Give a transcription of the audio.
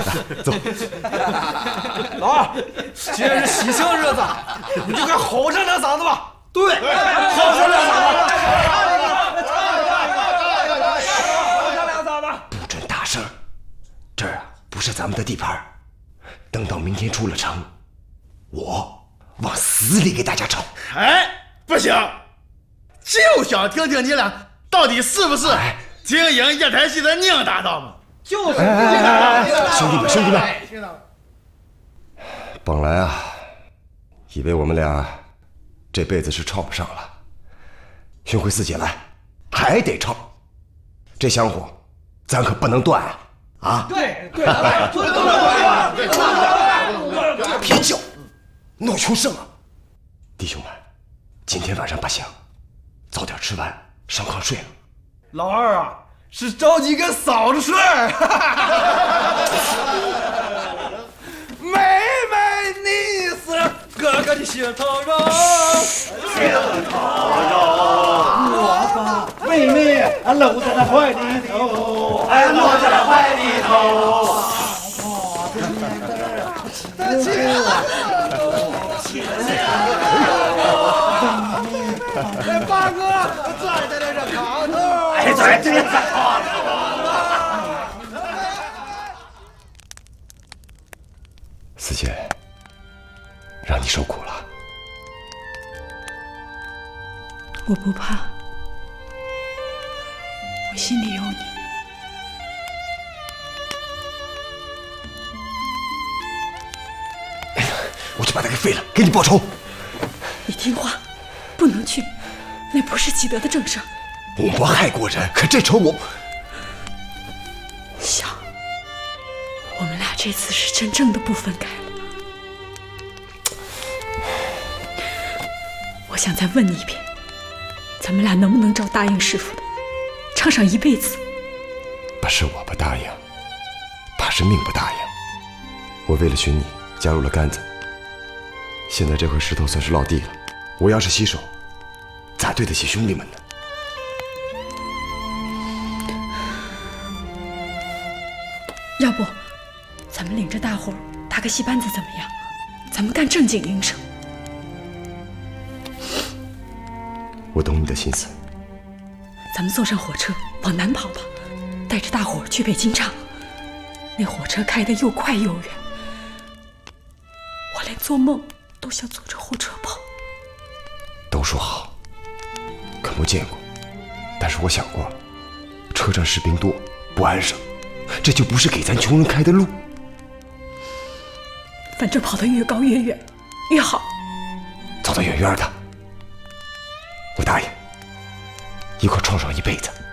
的，走。 老二，今日喜庆日子，你就该吼上两嗓子吧。对，吼上两嗓子。 不准大声，这儿啊不是咱们的地盘。等到明天出了城，我往死里给大家吵。 哎，不行，就想听听你俩到底是不是经营夜台戏的宁大道嘛？ 就是。 兄弟们，本来啊，以为我们俩这辈子是唱不上了。巡回四姐来，还得唱。这香火，咱可不能断啊！ 对， 别叫，闹穷生啊！弟兄们，今天晚上不行，早点吃完上炕睡了。 老二啊，是着急跟嫂子睡。妹妹，你是哥哥的心头肉，心头肉。我把妹妹搂在那怀里头，搂在那怀里头。八哥拽在这炕头，拽这炕头。 四姐，让你受苦了。 我不怕，我心里有你。 我就把他给废了，给你报仇。 你听话，不能去，那不是积德的正事。 我不害过人，可这仇我…… 想，我们俩这次是真正的不分开了。我想再问你一遍，咱们俩能不能照答应师傅的，唱上一辈子？ 不是我不答应，怕是命不答应。我为了寻你，加入了杆子。现在这块石头算是落地了，我要是洗手，咋对得起兄弟们呢？ 要不，咱们领着大伙儿打个戏班子怎么样？咱们干正经营生。 我懂你的心思。 咱们坐上火车往南跑吧，带着大伙儿去北京唱。那火车开得又快又远，我连做梦都想坐着火车跑。 都说好，可没见过。但是我想过，车站士兵多，不安生，这就不是给咱穷人开的路。 反正跑得越高越远越好。 走得远远的，我答应，一块创上一辈子。